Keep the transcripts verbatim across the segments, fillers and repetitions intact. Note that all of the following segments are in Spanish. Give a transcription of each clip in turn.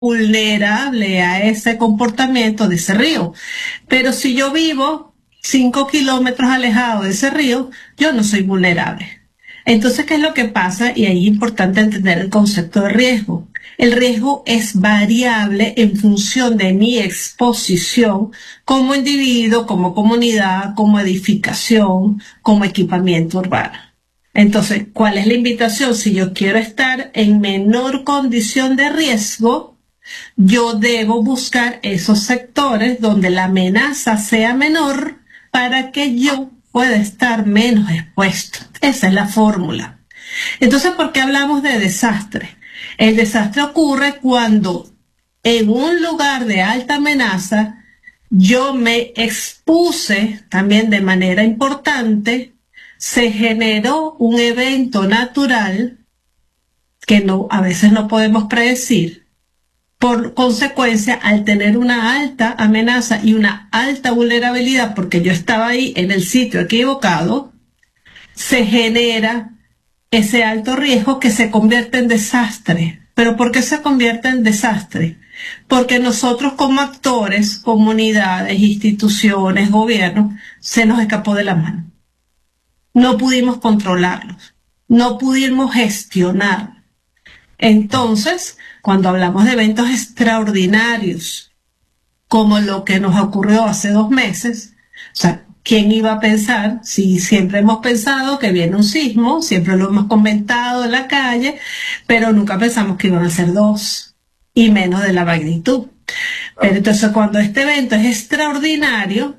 vulnerable a ese comportamiento de ese río. Pero si yo vivo cinco kilómetros alejado de ese río, yo no soy vulnerable. Entonces, ¿qué es lo que pasa? Y ahí es importante entender el concepto de riesgo. El riesgo es variable en función de mi exposición como individuo, como comunidad, como edificación, como equipamiento urbano. Entonces, ¿cuál es la invitación? Si yo quiero estar en menor condición de riesgo, yo debo buscar esos sectores donde la amenaza sea menor para que yo pueda estar menos expuesto. Esa es la fórmula. Entonces, ¿por qué hablamos de desastre? El desastre ocurre cuando en un lugar de alta amenaza yo me expuse también de manera importante, se generó un evento natural que no, a veces no podemos predecir. Por consecuencia, al tener una alta amenaza y una alta vulnerabilidad, porque yo estaba ahí en el sitio equivocado, se genera ese alto riesgo que se convierte en desastre. ¿Pero por qué se convierte en desastre? Porque nosotros como actores, comunidades, instituciones, gobiernos, se nos escapó de la mano. No pudimos controlarlos, no pudimos gestionar. Entonces, cuando hablamos de eventos extraordinarios, como lo que nos ocurrió hace dos meses, o sea, ¿quién iba a pensar? Si siempre hemos pensado que viene un sismo, siempre lo hemos comentado en la calle, pero nunca pensamos que iban a ser dos, y menos de la magnitud. Pero entonces cuando este evento es extraordinario,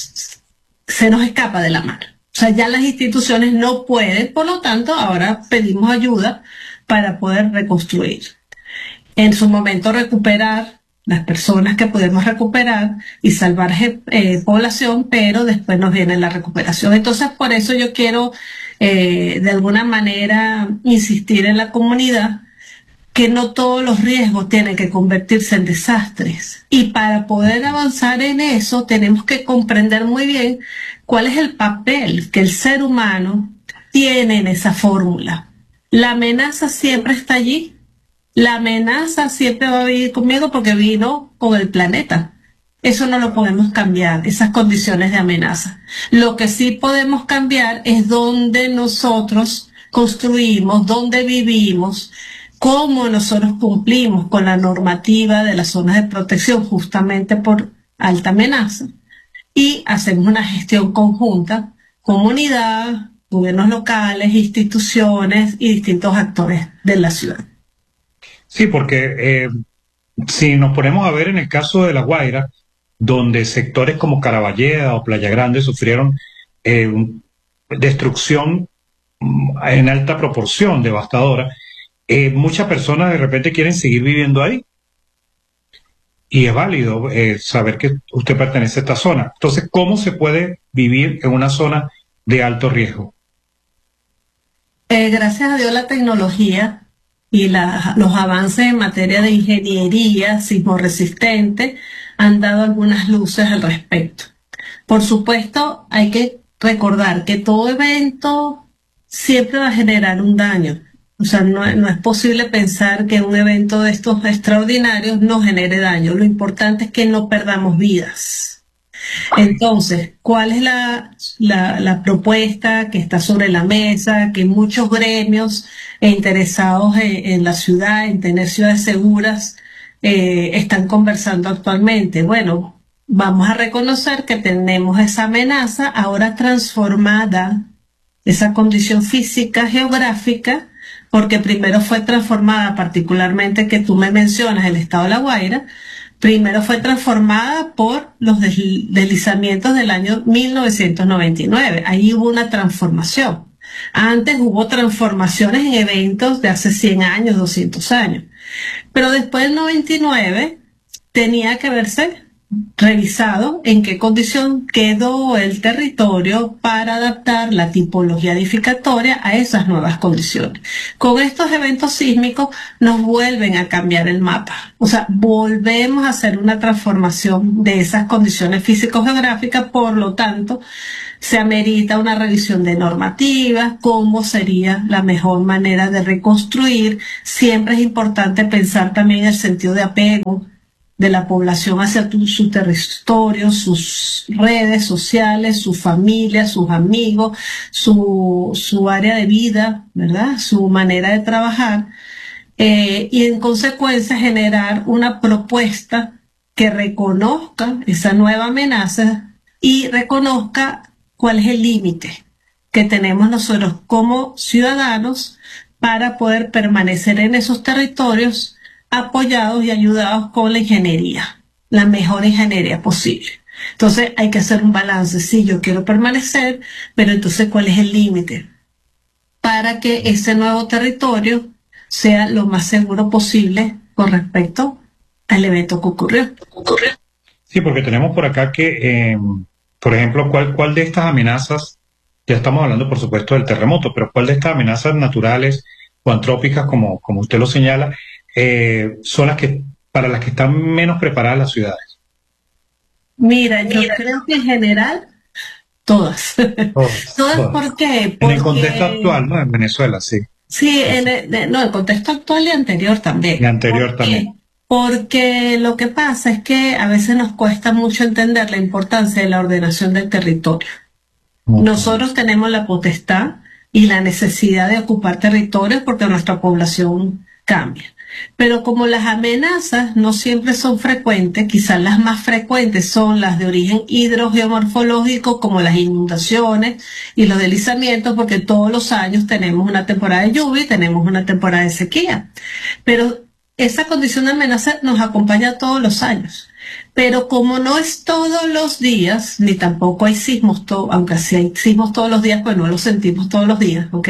se nos escapa de la mano. O sea, ya las instituciones no pueden, por lo tanto, ahora pedimos ayuda para poder reconstruir. En su momento recuperar las personas que podemos recuperar y salvar eh, población, pero después nos viene la recuperación. Entonces, por eso yo quiero, eh, de alguna manera, insistir en la comunidad que no todos los riesgos tienen que convertirse en desastres. Y para poder avanzar en eso, tenemos que comprender muy bien cuál es el papel que el ser humano tiene en esa fórmula. La amenaza siempre está allí. La amenaza siempre va a vivir conmigo porque vino con el planeta. Eso no lo podemos cambiar, esas condiciones de amenaza. Lo que sí podemos cambiar es dónde nosotros construimos, dónde vivimos, cómo nosotros cumplimos con la normativa de las zonas de protección justamente por alta amenaza. Y hacemos una gestión conjunta, comunidad, gobiernos locales, instituciones y distintos actores de la ciudad. Sí, porque eh, si nos ponemos a ver en el caso de La Guaira, donde sectores como Caraballeda o Playa Grande sufrieron eh, destrucción en alta proporción, devastadora, eh, muchas personas de repente quieren seguir viviendo ahí. Y es válido eh, saber que usted pertenece a esta zona. Entonces, ¿cómo se puede vivir en una zona de alto riesgo? Eh, gracias a Dios la tecnología y la, los avances en materia de ingeniería sismorresistente han dado algunas luces al respecto. Por supuesto, hay que recordar que todo evento siempre va a generar un daño. O sea, no, no es posible pensar que un evento de estos extraordinarios no genere daño. Lo importante es que no perdamos vidas. Entonces, ¿cuál es la, la, la propuesta que está sobre la mesa? Que muchos gremios e interesados en, en la ciudad, en tener ciudades seguras, eh, están conversando actualmente. Bueno, vamos a reconocer que tenemos esa amenaza ahora transformada, esa condición física, geográfica, porque primero fue transformada, particularmente que tú me mencionas, el estado de La Guaira, primero fue transformada por los deslizamientos del año mil novecientos noventa y nueve. Ahí hubo una transformación. Antes hubo transformaciones en eventos de hace cien años, doscientos años. Pero después del noventa y nueve tenía que verse revisado en qué condición quedó el territorio para adaptar la tipología edificatoria a esas nuevas condiciones. Con estos eventos sísmicos nos vuelven a cambiar el mapa, o sea, volvemos a hacer una transformación de esas condiciones físico-geográficas, por lo tanto, se amerita una revisión de normativas, cómo sería la mejor manera de reconstruir. Siempre es importante pensar también el sentido de apego de la población hacia tu, su territorio, sus redes sociales, su familia, sus amigos, su, su área de vida, ¿verdad? Su manera de trabajar. Eh, y en consecuencia generar una propuesta que reconozca esa nueva amenaza y reconozca cuál es el límite que tenemos nosotros como ciudadanos para poder permanecer en esos territorios apoyados y ayudados con la ingeniería, la mejor ingeniería posible. Entonces hay que hacer un balance. Sí, yo quiero permanecer, pero entonces ¿cuál es el límite? Para que ese nuevo territorio sea lo más seguro posible con respecto al evento que ocurrió. Sí, porque tenemos por acá que, eh, por ejemplo, ¿cuál, cuál de estas amenazas, ya estamos hablando por supuesto del terremoto, pero cuál de estas amenazas naturales o antrópicas, como, como usted lo señala, eh, son las que, para las que están menos preparadas las ciudades? Mira, yo Mira. creo que en general todas. Todas. Todas, todas. ¿por qué? Porque, en el contexto actual, ¿no? En Venezuela, sí. Sí, en el, no, el contexto actual y anterior también. Y anterior también. Porque lo que pasa es que a veces nos cuesta mucho entender la importancia de la ordenación del territorio. Uh-huh. Nosotros tenemos la potestad y la necesidad de ocupar territorios porque nuestra población cambia. Pero como las amenazas no siempre son frecuentes, quizás las más frecuentes son las de origen hidrogeomorfológico, como las inundaciones y los deslizamientos, porque todos los años tenemos una temporada de lluvia y tenemos una temporada de sequía. Pero esa condición de amenaza nos acompaña todos los años. Pero como no es todos los días, ni tampoco hay sismos, to- aunque sí hay sismos todos los días, pues no los sentimos todos los días, ¿ok?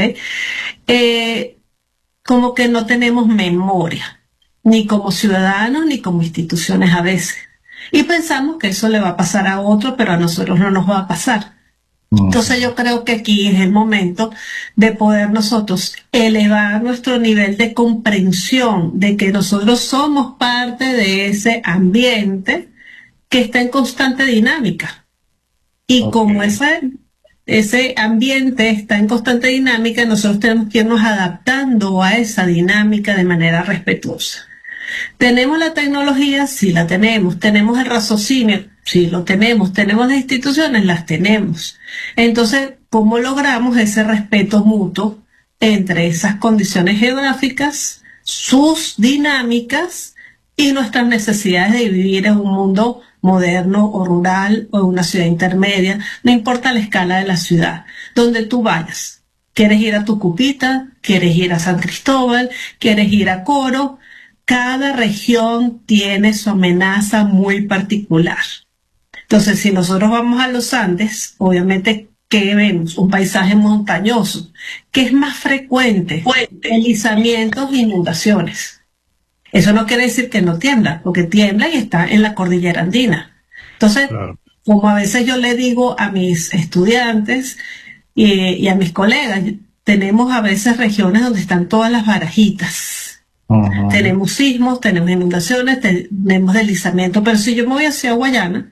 Eh, como que no tenemos memoria, ni como ciudadanos, ni como instituciones a veces. Y pensamos que eso le va a pasar a otro, pero a nosotros no nos va a pasar. Entonces yo creo que aquí es el momento de poder nosotros elevar nuestro nivel de comprensión de que nosotros somos parte de ese ambiente que está en constante dinámica. Y okay. como ese, ese ambiente está en constante dinámica, nosotros tenemos que irnos adaptando a esa dinámica de manera respetuosa. ¿Tenemos la tecnología? Sí, la tenemos. ¿Tenemos el raciocinio? Sí, lo tenemos. ¿Tenemos las instituciones? Las tenemos. Entonces, ¿cómo logramos ese respeto mutuo entre esas condiciones geográficas, sus dinámicas y nuestras necesidades de vivir en un mundo moderno o rural o en una ciudad intermedia? No importa la escala de la ciudad, donde tú vayas. ¿Quieres ir a Tucupita? ¿Quieres ir a San Cristóbal? ¿Quieres ir a Coro? Cada región tiene su amenaza muy particular. Entonces, si nosotros vamos a los Andes, obviamente, ¿qué vemos? Un paisaje montañoso. ¿Qué es más frecuente? Deslizamientos e inundaciones. Eso no quiere decir que no tiembla, porque tiembla y está en la cordillera andina. Entonces, claro. como a veces yo le digo a mis estudiantes y, y a mis colegas, tenemos a veces regiones donde están todas las barajitas. Uh-huh. Tenemos sismos, tenemos inundaciones, tenemos deslizamiento, pero si yo me voy hacia Guayana,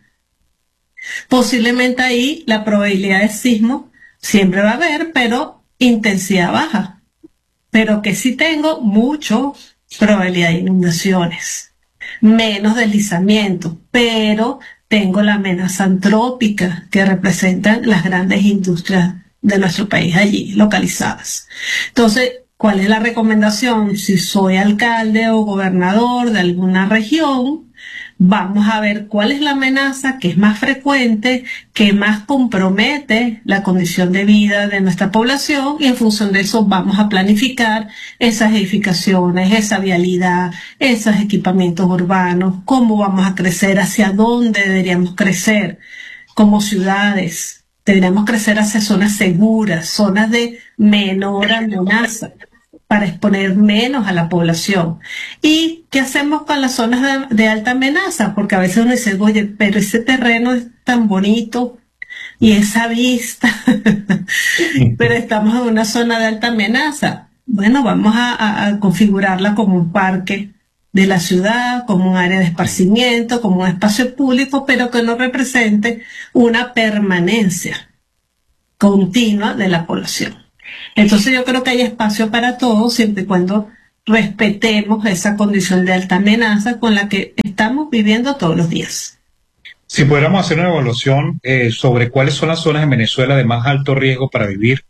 posiblemente ahí la probabilidad de sismo siempre va a haber, pero intensidad baja. Pero que sí tengo mucho probabilidad de inundaciones, menos deslizamiento, pero tengo la amenaza antrópica que representan las grandes industrias de nuestro país allí localizadas. Entonces, ¿cuál es la recomendación? Si soy alcalde o gobernador de alguna región, vamos a ver cuál es la amenaza que es más frecuente, que más compromete la condición de vida de nuestra población, y en función de eso vamos a planificar esas edificaciones, esa vialidad, esos equipamientos urbanos, cómo vamos a crecer, hacia dónde deberíamos crecer como ciudades. Deberíamos crecer hacia zonas seguras, zonas de menor amenaza, para exponer menos a la población. ¿Y qué hacemos con las zonas de, de alta amenaza? Porque a veces uno dice, oye, pero ese terreno es tan bonito y esa vista, pero estamos en una zona de alta amenaza. Bueno, vamos a, a, a configurarla como un parque de la ciudad, como un área de esparcimiento, como un espacio público, pero que no represente una permanencia continua de la población. Entonces yo creo que hay espacio para todos siempre y cuando respetemos esa condición de alta amenaza con la que estamos viviendo todos los días. Si pudiéramos hacer una evaluación eh, sobre cuáles son las zonas en Venezuela de más alto riesgo para vivir,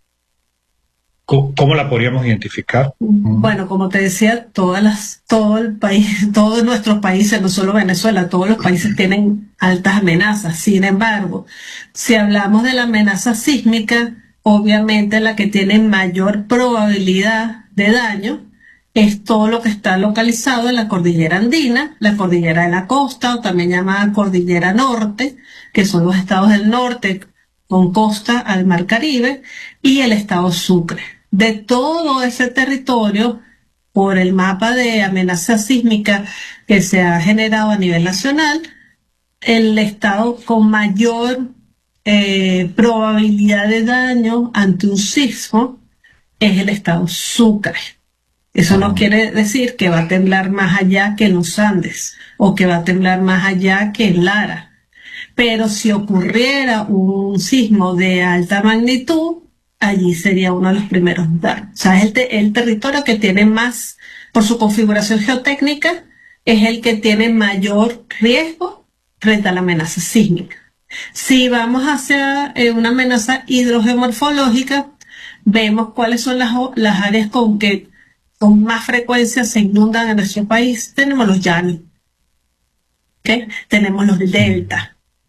¿cómo, cómo la podríamos identificar? Bueno, como te decía, todas las, todo el país, todos nuestros países, no solo Venezuela, todos los países tienen altas amenazas. Sin embargo, si hablamos de la amenaza sísmica, obviamente la que tiene mayor probabilidad de daño es todo lo que está localizado en la cordillera andina, la cordillera de la costa, o también llamada cordillera norte, que son los estados del norte con costa al mar Caribe, y el estado Sucre. De todo ese territorio, por el mapa de amenaza sísmica que se ha generado a nivel nacional, el estado con mayor eh, probabilidad de daño ante un sismo es el estado Sucre. Eso no quiere decir que va a temblar más allá que en los Andes o que va a temblar más allá que en Lara. Pero si ocurriera un sismo de alta magnitud, allí sería uno de los primeros daños. O sea, es el, te el territorio que tiene más, por su configuración geotécnica, es el que tiene mayor riesgo frente a la amenaza sísmica. Si vamos hacia eh, una amenaza hidrogeomorfológica, vemos cuáles son las, las áreas con que con más frecuencia se inundan en nuestro país. Tenemos los llanos, ¿okay? Tenemos los deltas.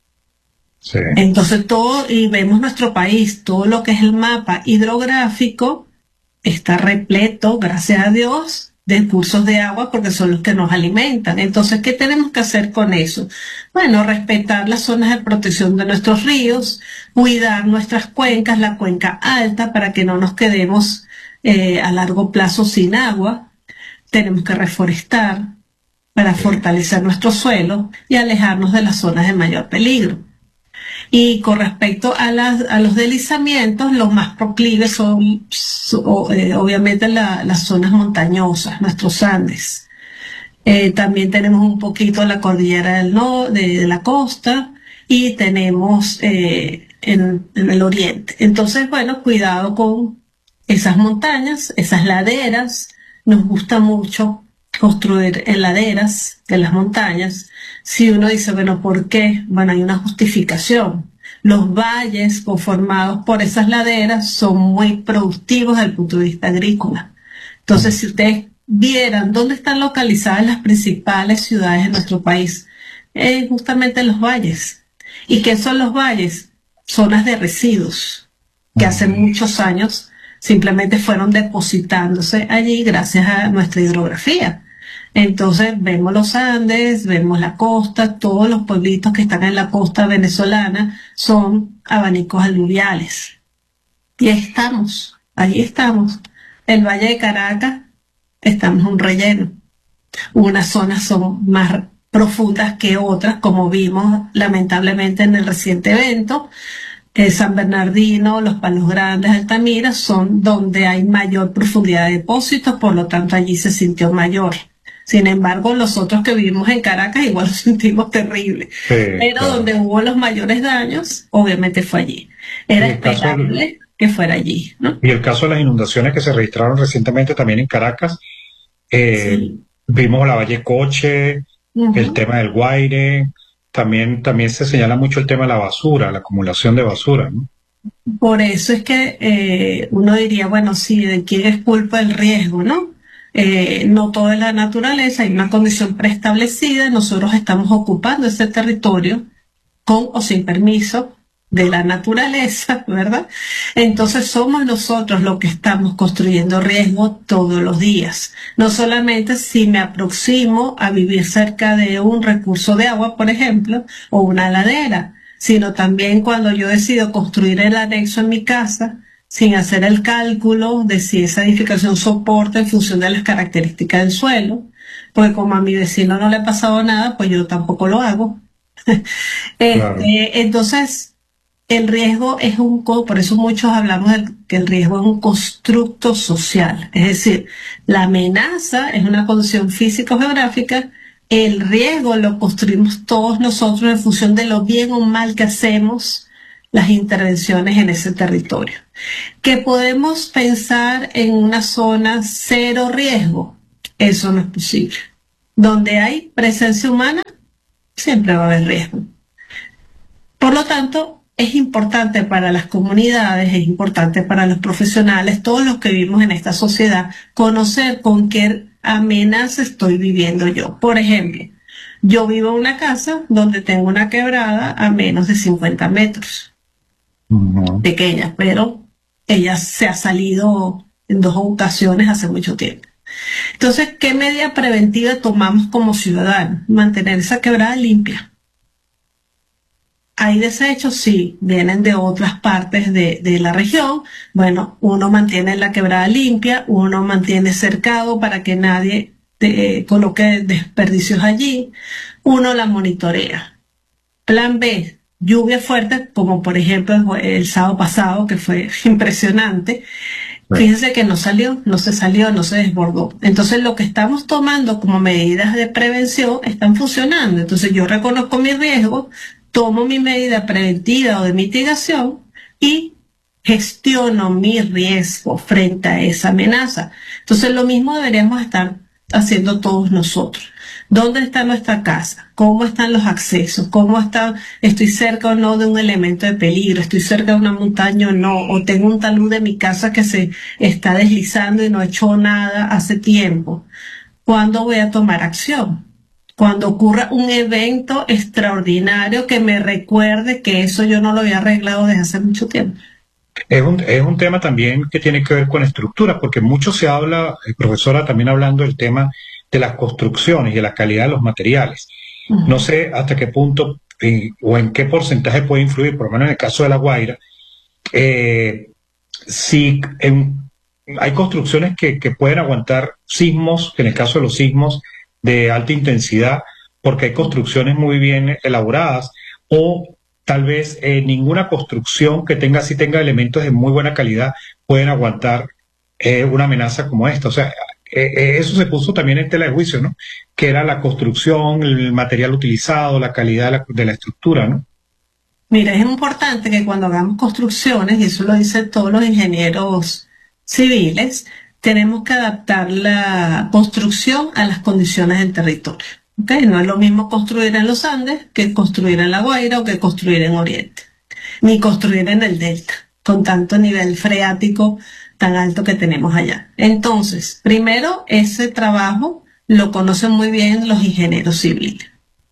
Sí. Entonces todo, y vemos nuestro país, todo lo que es el mapa hidrográfico está repleto, gracias a Dios, de cursos de agua porque son los que nos alimentan. Entonces, ¿qué tenemos que hacer con eso? Bueno, respetar las zonas de protección de nuestros ríos, cuidar nuestras cuencas, la cuenca alta, para que no nos quedemos eh, a largo plazo sin agua. Tenemos que reforestar para fortalecer nuestro suelo y alejarnos de las zonas de mayor peligro. Y con respecto a, las, a los deslizamientos, los más proclives son, son eh, obviamente la, las zonas montañosas, nuestros Andes. Eh, también tenemos un poquito la cordillera del no, de, de la costa y tenemos eh, en, en el oriente. Entonces, bueno, cuidado con esas montañas, esas laderas. Nos gusta mucho construir en laderas de las montañas. Si uno dice, bueno, ¿por qué? Bueno, hay una justificación. Los valles conformados por esas laderas son muy productivos desde el punto de vista agrícola. Entonces, si ustedes vieran dónde están localizadas las principales ciudades de nuestro país, eh, justamente en los valles. ¿Y qué son los valles? Zonas de residuos que hace muchos años simplemente fueron depositándose allí gracias a nuestra hidrografía. Entonces vemos los Andes, vemos la costa, todos los pueblitos que están en la costa venezolana son abanicos aluviales. Y ahí estamos, ahí estamos. El Valle de Caracas, estamos en un relleno. Unas zonas son más profundas que otras, como vimos lamentablemente en el reciente evento. Eh, San Bernardino, Los Palos Grandes, Altamira, son donde hay mayor profundidad de depósitos, por lo tanto allí se sintió mayor. Sin embargo, los otros que vivimos en Caracas igual lo sentimos terrible. Sí, pero claro, donde hubo los mayores daños, obviamente fue allí. Era esperable del, que fuera allí, ¿no? Y el caso de las inundaciones que se registraron recientemente también en Caracas, eh, sí. Vimos la Valle Coche, uh-huh. El tema del Guaire, también, también se señala mucho el tema de la basura, la acumulación de basura, ¿no? Por eso es que eh, uno diría, bueno, sí, ¿de quién es culpa el riesgo, no? Eh, no todo es la naturaleza, hay una condición preestablecida, nosotros estamos ocupando ese territorio con o sin permiso de la naturaleza, ¿verdad? Entonces somos nosotros los que estamos construyendo riesgo todos los días. No solamente si me aproximo a vivir cerca de un recurso de agua, por ejemplo, o una ladera, sino también cuando yo decido construir el anexo en mi casa, sin hacer el cálculo de si esa edificación soporta en función de las características del suelo, porque como a mi vecino no le ha pasado nada, pues yo tampoco lo hago. Claro. Este, entonces, el riesgo es un, co- por eso muchos hablamos de que el riesgo es un constructo social, es decir, la amenaza es una condición física o geográfica, el riesgo lo construimos todos nosotros en función de lo bien o mal que hacemos las intervenciones en ese territorio. Que podemos pensar en una zona cero riesgo, eso no es posible. Donde hay presencia humana, siempre va a haber riesgo. Por lo tanto, es importante para las comunidades, es importante para los profesionales, todos los que vivimos en esta sociedad, conocer con qué amenaza estoy viviendo yo. Por ejemplo, yo vivo en una casa donde tengo una quebrada a menos de cincuenta metros, Ujú. pequeña, pero ella se ha salido en dos ocasiones hace mucho tiempo. Entonces, ¿qué medida preventiva tomamos como ciudadanos? Mantener esa quebrada limpia. Hay desechos, sí, vienen de otras partes de, de la región. Bueno, uno mantiene la quebrada limpia, uno mantiene cercado para que nadie eh, coloque desperdicios allí, uno la monitorea. Plan B, lluvia fuerte, como por ejemplo el, el sábado pasado, que fue impresionante. Fíjense que no salió, no se salió, no se desbordó. Entonces lo que estamos tomando como medidas de prevención están funcionando. Entonces yo reconozco mi riesgo, tomo mi medida preventiva o de mitigación y gestiono mi riesgo frente a esa amenaza. Entonces lo mismo deberíamos estar haciendo todos nosotros. ¿Dónde está nuestra casa? ¿Cómo están los accesos? ¿Cómo está? ¿Estoy cerca o no de un elemento de peligro? ¿Estoy cerca de una montaña o no? ¿O tengo un talud de mi casa que se está deslizando y no he hecho nada hace tiempo? ¿Cuándo voy a tomar acción? Cuando ocurra un evento extraordinario que me recuerde que eso yo no lo había arreglado desde hace mucho tiempo. Es un, es un tema también que tiene que ver con estructura, porque mucho se habla, eh, profesora, también hablando del tema de las construcciones y de la calidad de los materiales. No Ujú. sé hasta qué punto eh, o en qué porcentaje puede influir, por lo menos en el caso de La Guaira, eh, si en- hay construcciones que, que pueden aguantar sismos, en el caso de los sismos de alta intensidad, porque hay construcciones muy bien elaboradas, o tal vez eh, ninguna construcción que tenga así tenga elementos de muy buena calidad pueden aguantar eh, una amenaza como esta. O sea, eh, eh, eso se puso también en tela de juicio, ¿no? Que era la construcción, el material utilizado, la calidad de la, de la estructura, ¿no? Mira, es importante que cuando hagamos construcciones, y eso lo dicen todos los ingenieros civiles, tenemos que adaptar la construcción a las condiciones del territorio. ¿Ok? No es lo mismo construir en los Andes que construir en La Guaira o que construir en Oriente, ni construir en el Delta, con tanto nivel freático tan alto que tenemos allá. Entonces, primero, ese trabajo lo conocen muy bien los ingenieros civiles.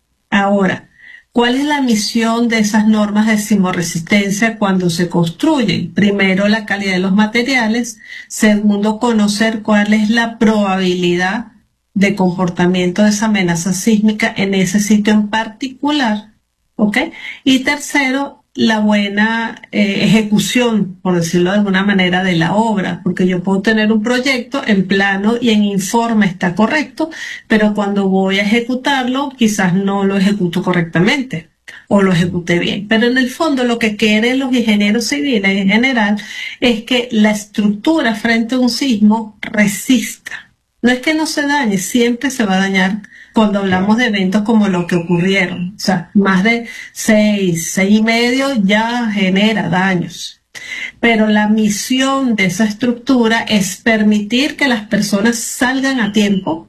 Ahora, ¿cuál es la misión de esas normas de sismorresistencia cuando se construyen? Primero, la calidad de los materiales. Segundo, conocer cuál es la probabilidad de comportamiento de esa amenaza sísmica en ese sitio en particular. ¿Ok? Y tercero, la buena eh, ejecución, por decirlo de alguna manera, de la obra, porque yo puedo tener un proyecto en plano y en informe está correcto, pero cuando voy a ejecutarlo, quizás no lo ejecuto correctamente o lo ejecute bien. Pero en el fondo lo que quieren los ingenieros civiles en general es que la estructura frente a un sismo resista. No es que no se dañe, siempre se va a dañar cuando hablamos de eventos como los que ocurrieron. O sea, más de seis, seis y medio ya genera daños. Pero la misión de esa estructura es permitir que las personas salgan a tiempo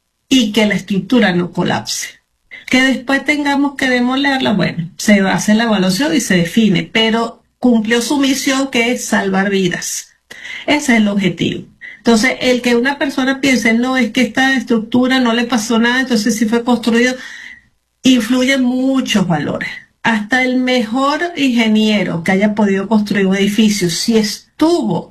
y que la estructura no colapse. Que después tengamos que demolerla, bueno, se hace la evaluación y se define, pero cumplió su misión, que es salvar vidas. Ese es el objetivo. Entonces, el que una persona piense, no, es que esta estructura no le pasó nada, entonces sí fue construido, influyen muchos valores. Hasta el mejor ingeniero que haya podido construir un edificio, si estuvo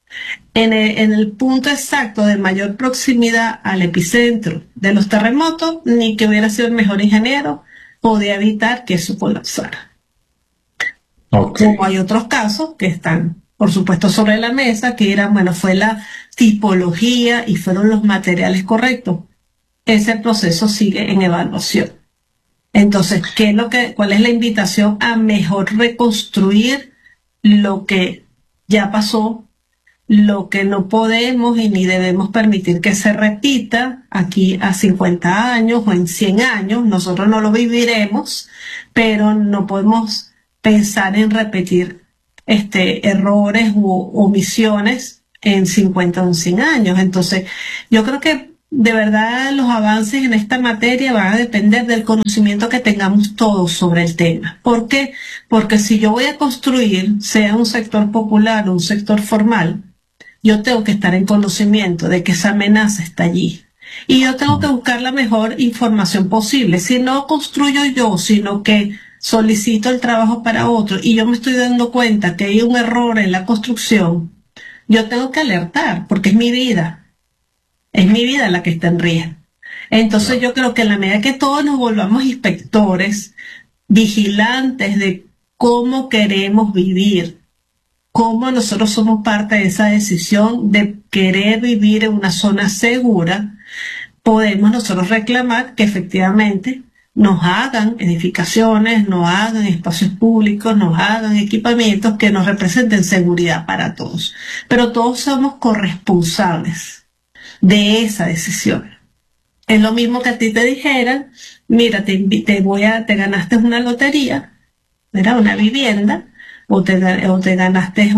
en el, en el punto exacto de mayor proximidad al epicentro de los terremotos, ni que hubiera sido el mejor ingeniero, podía evitar que eso colapsara. Ok. Como hay otros casos que están por supuesto, sobre la mesa, que eran, bueno, fue la tipología y fueron los materiales correctos. Ese proceso sigue en evaluación. Entonces, ¿qué es lo que, cuál es la invitación a mejor reconstruir lo que ya pasó, lo que no podemos y ni debemos permitir que se repita aquí a cincuenta años o en cien años? Nosotros no lo viviremos, pero no podemos pensar en repetir este, errores u omisiones en cincuenta o en cien años. Entonces, yo creo que de verdad los avances en esta materia van a depender del conocimiento que tengamos todos sobre el tema. ¿Por qué? Porque si yo voy a construir, sea un sector popular o un sector formal, yo tengo que estar en conocimiento de que esa amenaza está allí. Y yo tengo que buscar la mejor información posible. Si no construyo yo, sino que solicito el trabajo para otro y yo me estoy dando cuenta que hay un error en la construcción, yo tengo que alertar porque es mi vida. Es mi vida la que está en riesgo. Entonces yo creo que en la medida que todos nos volvamos inspectores, vigilantes de cómo queremos vivir, cómo nosotros somos parte de esa decisión de querer vivir en una zona segura, podemos nosotros reclamar que efectivamente nos hagan edificaciones, nos hagan espacios públicos, nos hagan equipamientos que nos representen seguridad para todos. Pero todos somos corresponsables de esa decisión. Es lo mismo que a ti te dijeran, mira, te, te voy a, te ganaste una lotería, ¿verdad? Una vivienda, o te, o te ganaste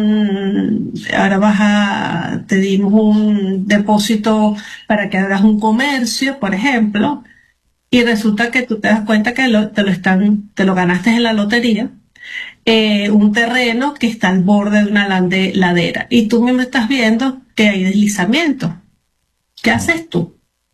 un, ahora vas a, te dimos un depósito para que hagas un comercio, por ejemplo, y resulta que tú te das cuenta que lo, te lo están, te lo ganaste en la lotería, eh, un terreno que está al borde de una lande, ladera, y tú mismo estás viendo que hay deslizamiento. ¿Qué haces tú?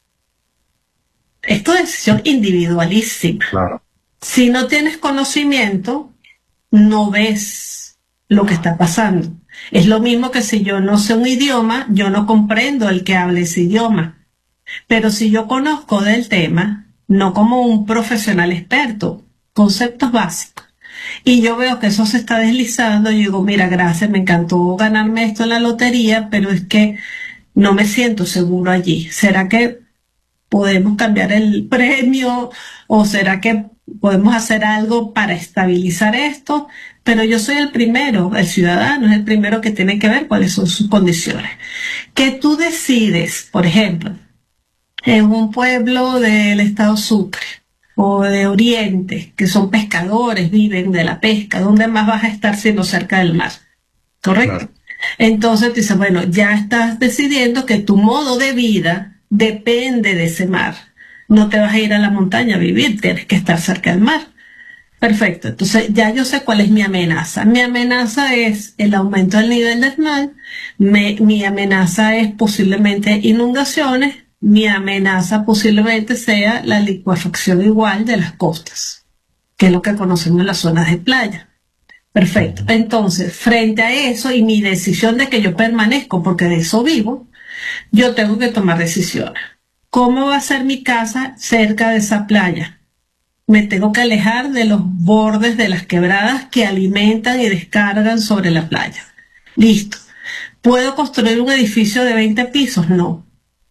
Es tu decisión individualísima. Claro. Si no tienes conocimiento, no ves lo que está pasando. Es lo mismo que si yo no sé un idioma, yo no comprendo el que hable ese idioma. Pero si yo conozco del tema, no como un profesional experto, conceptos básicos, y yo veo que eso se está deslizando, y digo, mira, gracias, me encantó ganarme esto en la lotería, pero es que no me siento seguro allí. ¿Será que podemos cambiar el premio? ¿O será que podemos hacer algo para estabilizar esto? Pero yo soy el primero, el ciudadano es el primero que tiene que ver cuáles son sus condiciones. Que tú decides, por ejemplo, en un pueblo del estado Sucre o de Oriente, que son pescadores, viven de la pesca, ¿dónde más vas a estar sino cerca del mar? ¿Correcto? Claro. Entonces tú dices, bueno, ya estás decidiendo que tu modo de vida depende de ese mar. No te vas a ir a la montaña a vivir, tienes que estar cerca del mar. Perfecto, entonces ya yo sé cuál es mi amenaza. Mi amenaza es el aumento del nivel del mar, me, mi amenaza es posiblemente inundaciones, mi amenaza posiblemente sea la licuefacción igual de las costas, que es lo que conocemos en las zonas de playa. Perfecto. Entonces, frente a eso y mi decisión de que yo permanezco, porque de eso vivo, yo tengo que tomar decisiones. ¿Cómo va a ser mi casa cerca de esa playa? Me tengo que alejar de los bordes de las quebradas que alimentan y descargan sobre la playa. Listo. ¿Puedo construir un edificio de veinte pisos? No.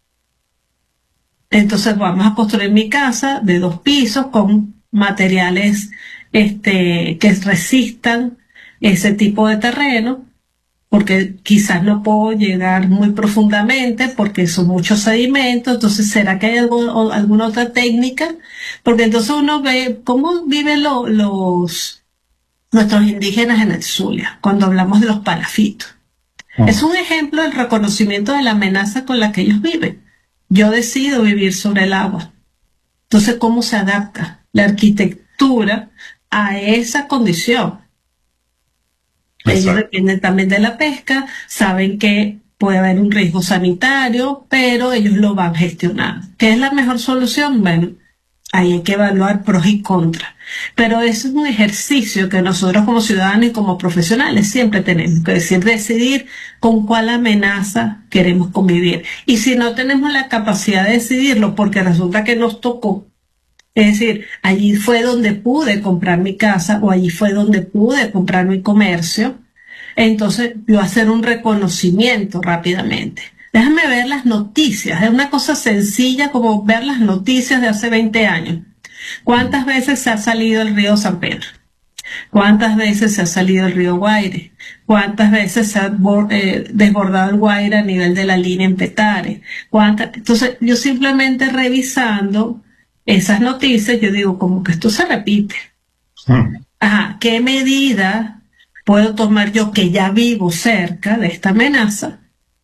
Entonces vamos a construir mi casa de dos pisos con materiales Este, que resistan ese tipo de terreno, porque quizás no puedo llegar muy profundamente porque son muchos sedimentos. Entonces, ¿será que hay algo, alguna otra técnica? Porque entonces uno ve cómo viven lo, los nuestros indígenas en el Zulia, cuando hablamos de los palafitos. Oh. Es un ejemplo del reconocimiento de la amenaza con la que ellos viven. Yo decido vivir sobre el agua. Entonces, ¿cómo se adapta la arquitectura a esa condición? Exacto. Ellos dependen también de la pesca, saben que puede haber un riesgo sanitario, pero ellos lo van gestionando. ¿Qué es la mejor solución? Bueno, ahí hay que evaluar pros y contras. Pero eso es un ejercicio que nosotros como ciudadanos y como profesionales siempre tenemos que decir, decidir con cuál amenaza queremos convivir. Y si no tenemos la capacidad de decidirlo, porque resulta que nos tocó, es decir, allí fue donde pude comprar mi casa o allí fue donde pude comprar mi comercio, Entonces yo hacer un reconocimiento rápidamente. Déjame ver las noticias. Es una cosa sencilla como ver las noticias de hace veinte años. ¿Cuántas veces se ha salido el río San Pedro? ¿Cuántas veces se ha salido el río Guaire? ¿Cuántas veces se ha eh, desbordado el Guaire a nivel de la línea en Petare? ¿Cuántas? Entonces, yo simplemente revisando esas noticias, yo digo, como que esto se repite. Hmm. Ajá, ¿qué medida puedo tomar yo que ya vivo cerca de esta amenaza?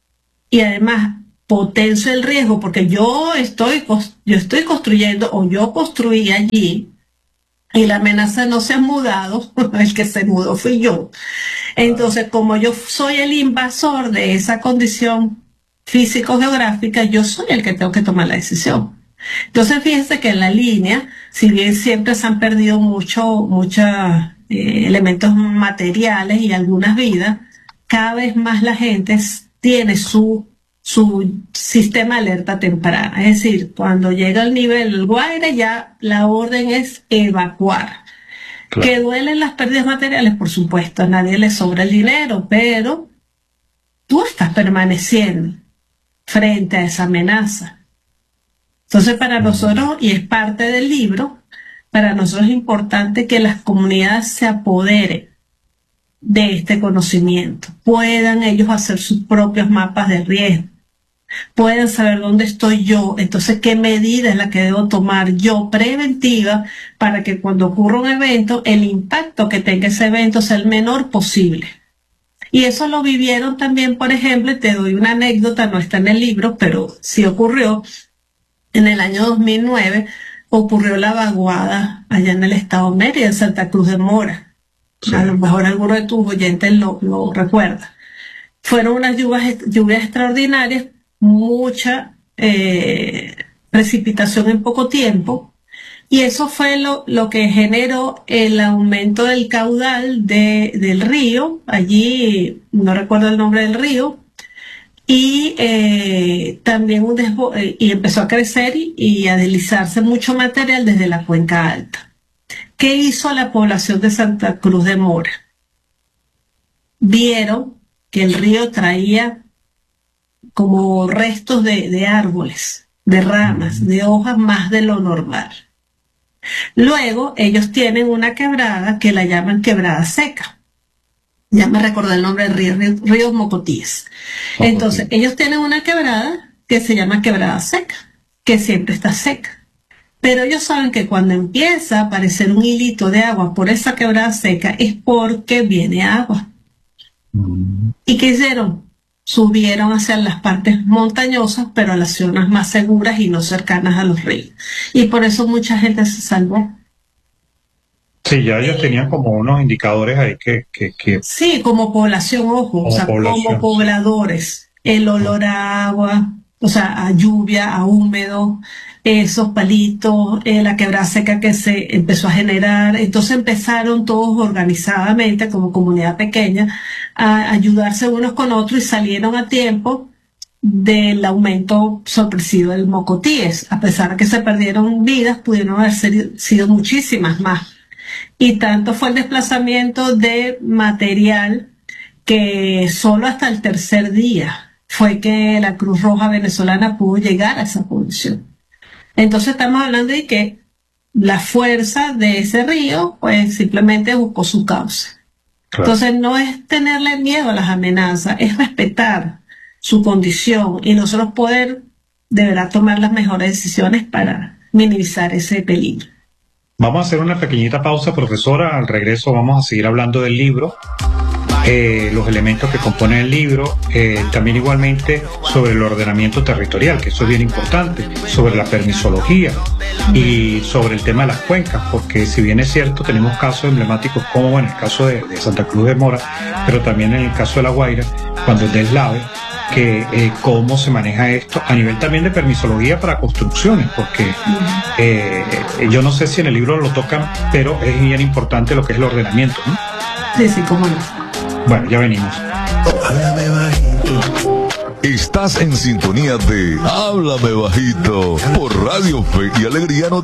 Y además, potencio el riesgo, porque yo estoy, yo estoy construyendo o yo construí allí y la amenaza no se ha mudado, el que se mudó fui yo. Entonces, como yo soy el invasor de esa condición físico-geográfica, yo soy el que tengo que tomar la decisión. Entonces, fíjense que en la línea, si bien siempre se han perdido mucho, muchos eh, elementos materiales y algunas vidas, cada vez más la gente tiene su, su sistema de alerta temprana. Es decir, cuando llega al nivel del Guaire, ya la orden es evacuar. Claro. Que duelen las pérdidas materiales, por supuesto, a nadie le sobra el dinero, pero tú estás permaneciendo frente a esa amenaza. Entonces, para nosotros, y es parte del libro, para nosotros es importante que las comunidades se apoderen de este conocimiento, puedan ellos hacer sus propios mapas de riesgo, puedan saber dónde estoy yo, entonces qué medida es la que debo tomar yo preventiva para que cuando ocurra un evento, el impacto que tenga ese evento sea el menor posible. Y eso lo vivieron también, por ejemplo, te doy una anécdota, no está en el libro, pero sí ocurrió. En el año dos mil nueve ocurrió la vaguada allá en el estado de Mérida, en Santa Cruz de Mora. Sí. A lo mejor alguno de tus oyentes lo, lo recuerda. Fueron unas lluvias, lluvias extraordinarias, mucha eh, precipitación en poco tiempo, y eso fue lo, lo que generó el aumento del caudal de, del río. Allí, no recuerdo el nombre del río, y eh, también un desbo eh, y empezó a crecer y, y a deslizarse mucho material desde la cuenca alta. ¿Qué hizo la población de Santa Cruz de Mora? Vieron que el río traía como restos de, de árboles, de ramas, de hojas más de lo normal. Luego ellos tienen una quebrada que la llaman quebrada seca. Ya me recordé el nombre del río, río, río Mocotíes. Entonces, ellos tienen una quebrada que se llama quebrada seca, que siempre está seca. Pero ellos saben que cuando empieza a aparecer un hilito de agua por esa quebrada seca es porque viene agua. Mm. ¿Y qué hicieron? Subieron hacia las partes montañosas, pero a las zonas más seguras y no cercanas a los ríos. Y por eso mucha gente se salvó. Sí, ya ellos tenían como unos indicadores ahí que... que, que... Sí, como población, ojo, como o sea, población, como pobladores. Sí. El olor a agua, o sea, a lluvia, a húmedo, esos palitos, eh, la quebrada seca que se empezó a generar. Entonces empezaron todos organizadamente, como comunidad pequeña, a ayudarse unos con otros y salieron a tiempo del aumento sorpresivo del Mocotíes. A pesar de que se perdieron vidas, pudieron haber sido muchísimas más. Y tanto fue el desplazamiento de material que solo hasta el tercer día fue que la Cruz Roja venezolana pudo llegar a esa posición. Entonces estamos hablando de que la fuerza de ese río pues simplemente buscó su cauce. Claro. Entonces no es tenerle miedo a las amenazas, es respetar su condición y nosotros poder de verdad tomar las mejores decisiones para minimizar ese peligro. Vamos a hacer una pequeñita pausa, profesora. Al regreso vamos a seguir hablando del libro, eh, los elementos que componen el libro, eh, también igualmente sobre el ordenamiento territorial, que eso es bien importante, sobre la permisología y sobre el tema de las cuencas, porque si bien es cierto, tenemos casos emblemáticos como en el caso de, de Santa Cruz de Mora, pero también en el caso de La Guaira, cuando es deslave, que eh, cómo se maneja esto a nivel también de permisología para construcciones, porque eh, yo no sé si en el libro lo tocan, pero es bien importante lo que es el ordenamiento, ¿no? Sí, sí, cómo no. Bueno, ya venimos. Háblame bajito. Estás en sintonía de Háblame Bajito por Radio Fe y Alegría.